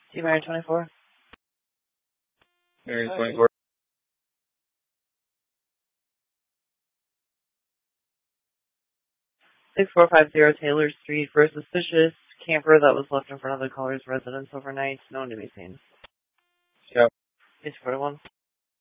See Marion 24. Marion 24. 6450 Taylor Street for a suspicious camper that was left in front of the caller's residence overnight. No one to be seen. Yep. 41.